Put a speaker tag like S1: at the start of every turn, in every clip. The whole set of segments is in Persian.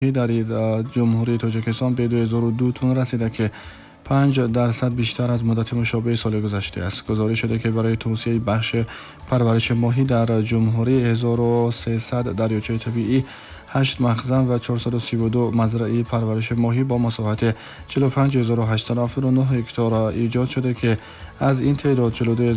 S1: در جمهوری تاجیکستان به 2002 تن رسیده که 5% بیشتر از مدت مشابه سال گذشته است. گزارش شده که برای توسعه بخش پرورش ماهی در جمهوری 1300 دریاچه طبیعی، 8 مخزن و 432 مزرعه پرورش ماهی با مساحت 45879 هکتار ایجاد شده که از این تعداد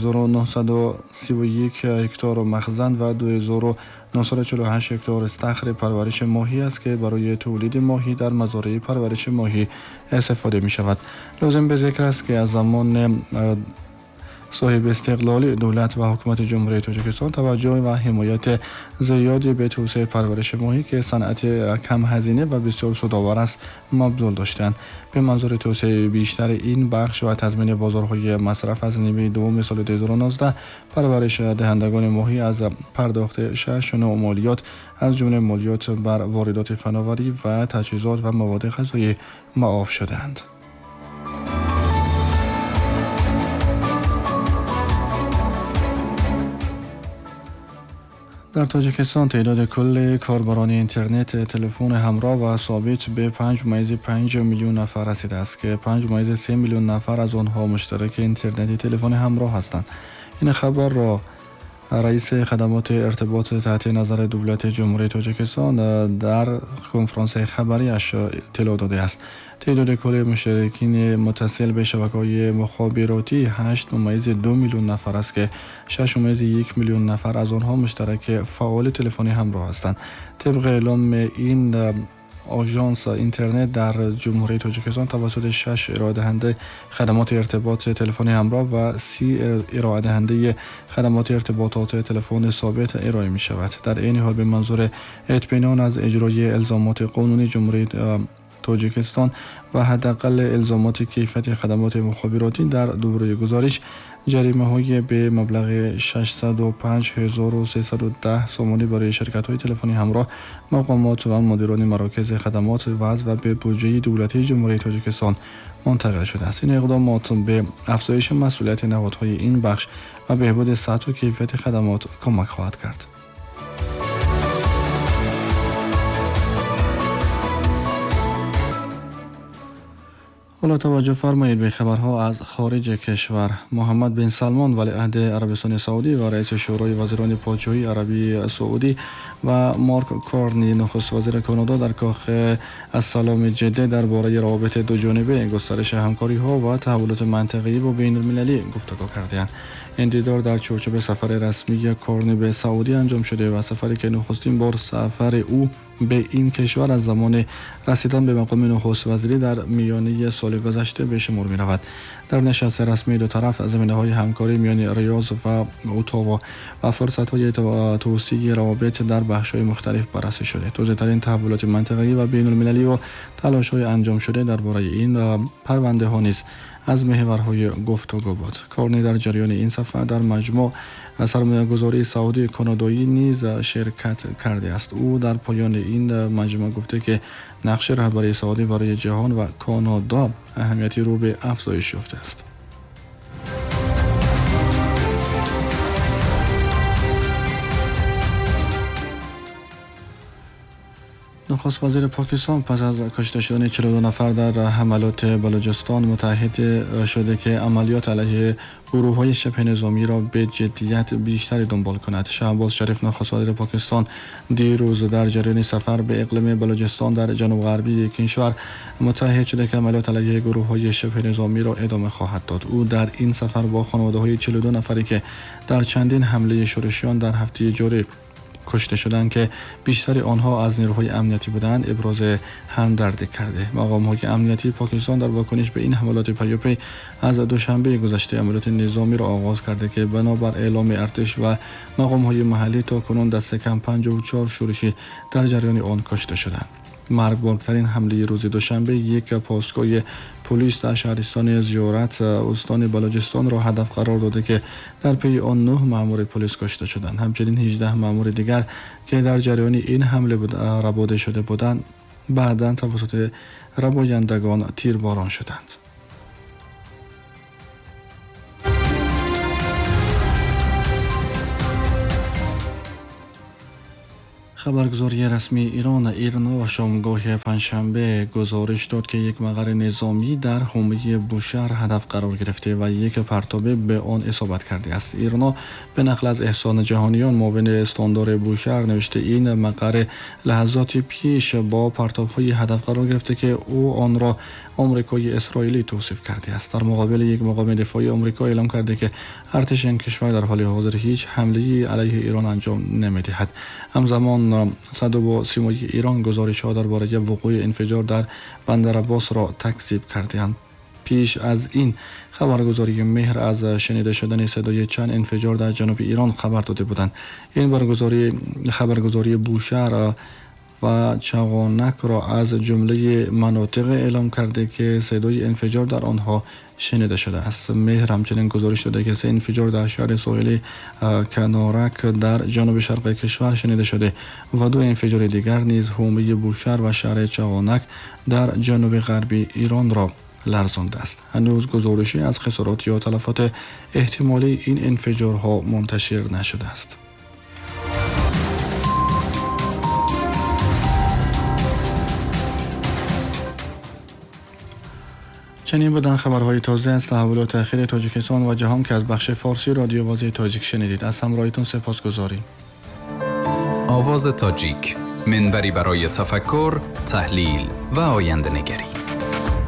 S1: 42931 هکتار مخزن و 2948 هکتار استخر پرورش ماهی است که برای تولید ماهی در مزارع پرورش ماهی استفاده می شود. لازم به ذکر است که از زمان صاحب استقلال دولت و حکومت جمهوری تاجیکستان توجه و حمایت زیادی به توسعه پرورش ماهی که صنعت کم هزینه و بسیار سودآور است مبذول داشتند. به منظور توسعه بیشتر این بخش و تضمین بازارهای مصرف از نیمه دوم سال 2019 پرورش دهندگان ماهی از پرداخت 6 نوع مالیات از جمله مالیات بر واردات فناوری و تجهیزات و مواد غذایی معاف شدند. در تاجیکستان تعداد کل کاربران اینترنت تلفن همراه و ثابت به 5.5 میلیون نفر رسیده است که 5.3 میلیون نفر از آنها مشترک اینترنت تلفن همراه هستند. این خبر را رئیس خدمات ارتباط تحت نظر دولت جمهوری تاجیکستان در کنفرانس خبریش اطلاع داده است. تعداد کل مشترکین متصل به شبکه‌های مخابراتی 8.2 میلیون نفر است که 6.1 میلیون نفر از آنها مشترک فعال تلفن همراه هستند. طبق اعلام این آژانس اینترنت در جمهوری تاجیکستان توسط 6 ارائه دهنده خدمات ارتباط تلفن همراه و 30 ارائه دهنده خدمات ارتباطات تلفن ثابت ارائه می شود. در این حال به منظور اطمینان از اجرای الزامات قانونی جمهوری تاجیکستان و حداقل الزامات کیفیت خدمات مخابراتی در دوره گزارش جریمه‌های به مبلغ 605,310 سومانی برای شرکت‌های تلفنی همراه، مقامات و مدیران مراکز خدمات وصل و به بودجه دولتی جمهوری تاجیکستان منتقل شده است. این اقدامات به افزایش مسئولیت نهادهای این بخش و بهبود سطح و کیفیت خدمات کمک خواهد کرد. حالا توجه فرمایید به خبرها از خارج کشور. محمد بن سلمان ولیعهد عربستان سعودی و رئیس شورای وزیران پادشاهی عربی سعودی و مارک کارنی نخست وزیر کانادا در کاخ السلام جده درباره روابط دو جانبه، گسترش همکاری‌ها و تحولات منطقه‌ای و بین‌المللی گفتگو کردند. این دیدار در چارچوب سفر رسمی کارنی به سعودی انجام شده و سفری که نخستین بار سفر او به این کشور از زمان رسیدن به مقام نخست وزیری در میانه سال گذشته به شمار می رود. در نشست رسمی دو طرف زمینه‌های همکاری میان ریاض و اتاوا و فرصت‌های توسعه روابط در بخش‌های مختلف بررسی شده. توزیع‌ترین تحولات منطقه‌ای و بین‌المللی و تلاش‌های انجام شده درباره این پرونده‌ها نیز از محورهای گفتگو بود. کارنی در جریان این سفر در مجمع سرمایه‌گذاری سعودی کانادایی نیز شرکت کرده است. او در پایان این مجمع گفته که نقش رهبری سعودی برای جهان و کانادا اهمیتی رو به افزایش یافته است. نخست وزیر پاکستان پس از کشته شدن 42 نفر در حملات بلوچستان متعهد شده که عملیات علیه گروه‌های شبه نظامی را به جدیت بیشتری دنبال کند. شهباز شریف نخست وزیر پاکستان دیروز در جریان سفر به اقلیم بلوچستان در جنوب غربی کشور متعهد شده که عملیات علیه گروه‌های شبه نظامی را ادامه خواهد داد. او در این سفر با خانواده‌های 42 نفری که در چندین حمله شورشیان در هفته جاری کشته شدند که بیشتر آنها از نیروهای امنیتی بودند ابراز همدردی کرده. مقام‌های امنیتی پاکستان در واکنش به این حملات پیاپی از دوشنبه گذشته عملیات نظامی را آغاز کرده که بنابر اعلام ارتش و مقام‌های محلی تاکنون دست کم 54 شورشی در جریان آن کشته شدند. مرگبارترین حمله روز دوشنبه یک پاسگاه پلیس در شهرستان زیارت استان بلوچستان را هدف قرار داده که در پی آن 9 مأمور پلیس کشته شدند. همچنین 18 مأمور دیگر که در جریان این حمله رباده شده بودند بعداً توسط ربایندگان تیرباران شدند. خبرگزاری رسمی ایرنا شامگاه پنجشنبه گزارش داد که یک مقر نظامی در حومه بوشهر هدف قرار گرفته و یک پرتابه به آن اصابت کرده است. ایرنا به نقل از احسان جهانیان معاون استاندار بوشهر نوشته این مقر لحظات پیش با پرتاب‌های هدف قرار گرفته که او آن را آمریکای اسرائیلی توصیف کرده است. در مقابل یک مقام دفاعی آمریکا اعلام کرده که ارتش این کشور در حال حاضر هیچ حمله‌ای علیه ایران انجام نمی‌دهد. همزمان صدا و سیمای ایران گزارش‌ها درباره وقوع انفجار در بندر عباس را تکذیب کرده‌اند. پیش از این خبرگزاری مهر از شنیده شدن صدای چند انفجار در جنوب ایران خبر داده بودند. این خبرگزاری بوشهر و چغانک را از جمله مناطق اعلام کرده که صدای انفجار در آنها شنیده شده است. مهر همچنین گزارش داده که 3 انفجار در شهر ساحلی کنارک در جنوب شرق کشور شنیده شده و 2 انفجار دیگر نیز حومه بوشهر و شهر چغانک در جنوب غربی ایران را لرزانده است. هنوز گزارشی از خسارات یا تلفات احتمالی این انفجارها منتشر نشده است. چنین بودن خبرهای تازه از تحولات اخیر تاجیکستان و جهان که از بخش فارسی رادیو آواز تاجیک شنیدید. از همراهیتون سپاسگزاریم.
S2: آواز تاجیک، منبری برای تفکر، تحلیل و آینده نگری.